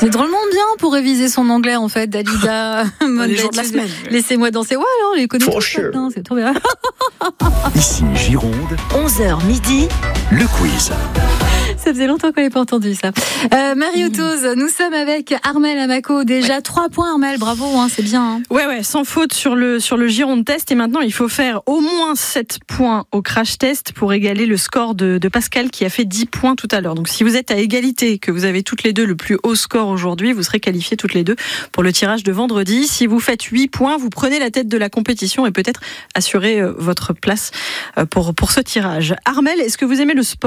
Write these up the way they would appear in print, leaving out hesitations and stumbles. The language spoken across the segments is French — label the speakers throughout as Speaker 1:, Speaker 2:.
Speaker 1: C'est drôlement bien pour réviser son anglais, en fait, Dalida.
Speaker 2: Les jours de la semaine.
Speaker 1: Laissez-moi danser. Ouais, alors, on les connaît tous maintenant, c'est trop bien.
Speaker 3: Ici Gironde,
Speaker 4: 11h midi,
Speaker 3: le quiz.
Speaker 1: Ça faisait longtemps qu'on n'avait pas entendu ça. Marie-Otose, nous sommes avec Armelle Amaco. Déjà 3 points, Armelle, bravo, hein, c'est bien. Hein.
Speaker 2: Ouais, sans faute sur le Gironde test. Et maintenant, il faut faire au moins 7 points au crash test pour égaler le score de Pascal qui a fait 10 points tout à l'heure. Donc si vous êtes à égalité, que vous avez toutes les deux le plus haut score aujourd'hui, vous serez qualifiées toutes les deux pour le tirage de vendredi. Si vous faites 8 points, vous prenez la tête de la compétition et peut-être assurer votre place pour ce tirage. Armelle, est-ce que vous aimez le sport ?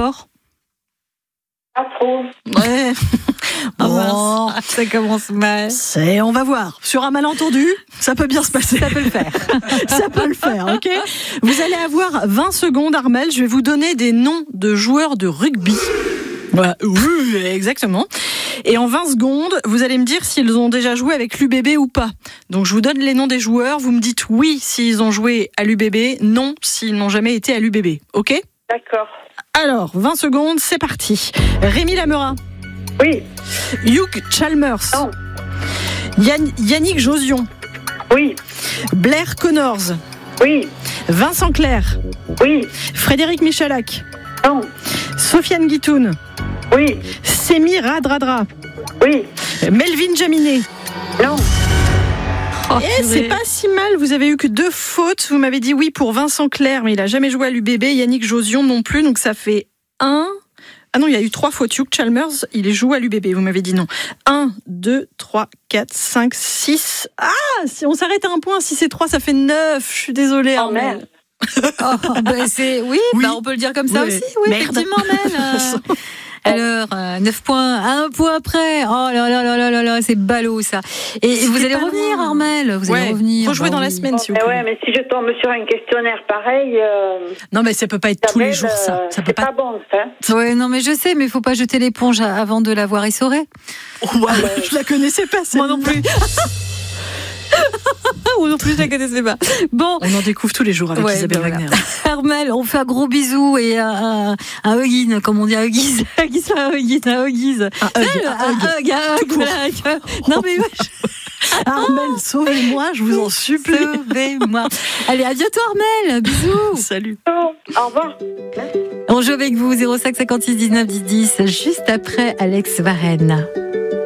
Speaker 5: Pas trop.
Speaker 2: Ouais.
Speaker 1: Bon, ça commence mal.
Speaker 2: On va voir. Sur un malentendu, ça peut bien se passer.
Speaker 1: Ça peut le faire.
Speaker 2: Ça peut le faire, ok ? Vous allez avoir 20 secondes, Armelle. Je vais vous donner des noms de joueurs de rugby. Voilà. Oui, exactement. Et en 20 secondes, vous allez me dire s'ils ont déjà joué avec l'UBB ou pas. Donc je vous donne les noms des joueurs. Vous me dites oui s'ils ont joué à l'UBB, non s'ils n'ont jamais été à l'UBB. Ok ?
Speaker 5: D'accord.
Speaker 2: Alors, 20 secondes, c'est parti. Rémi Lameura.
Speaker 5: Oui.
Speaker 2: Hugh Chalmers.
Speaker 5: Non.
Speaker 2: Yannick Josion.
Speaker 5: Oui.
Speaker 2: Blair Connors.
Speaker 5: Oui.
Speaker 2: Vincent Clerc.
Speaker 5: Oui.
Speaker 2: Frédéric Michalak.
Speaker 5: Non.
Speaker 2: Sofiane Guitoun.
Speaker 5: Oui.
Speaker 2: Semi Radradra.
Speaker 5: Oui.
Speaker 2: Melvin Jaminet.
Speaker 5: Non.
Speaker 1: Oh,
Speaker 2: c'est pas si mal, vous avez eu que 2 fautes. Vous m'avez dit oui pour Vincent Clerc, mais il a jamais joué à l'UBB. Yannick Josion non plus, donc ça fait 1. Ah non, il y a eu 3 fautes. Hugh Chalmers, il joue à l'UBB, vous m'avez dit non. 1, 2, 3, 4, 5, 6. Ah, si on s'arrête à un point, si c'est 3, ça fait 9. Je suis désolée, Armelle.
Speaker 1: Oui, on peut le dire comme ça aussi. Oui,
Speaker 2: merde.
Speaker 1: effectivement, Armelle. Alors, 9 points, 1 point près. Oh là là là là là là, c'est ballot ça. Et vous allez revenir, Armelle. Vous allez revenir.
Speaker 2: Faut jouer dans la semaine, s'il vous plaît.
Speaker 5: Ouais, mais si je tombe sur un questionnaire pareil.
Speaker 2: Non, mais ça peut pas être tous les jours, ça. Ça peut
Speaker 5: c'est pas bon, ça.
Speaker 1: Ouais, non, mais je sais, mais faut pas jeter l'éponge avant de l'avoir essorée.
Speaker 2: Ouais, je la connaissais pas,
Speaker 1: Moi non plus. Moi non plus, je la connaissais pas. Bon.
Speaker 2: On en découvre tous les jours avec Isabelle Wagner.
Speaker 1: Armelle, on fait un gros bisou et un hug, comme on dit, un huggies. Un huggies. Non, mais
Speaker 2: Armelle, sauvez-moi, je vous en supplie.
Speaker 1: Sauvez-moi. Allez, à bientôt, Armelle. Bisous.
Speaker 2: Salut.
Speaker 5: Au revoir.
Speaker 1: On joue avec vous 05 56 19 10 10 juste après Alex Varenne.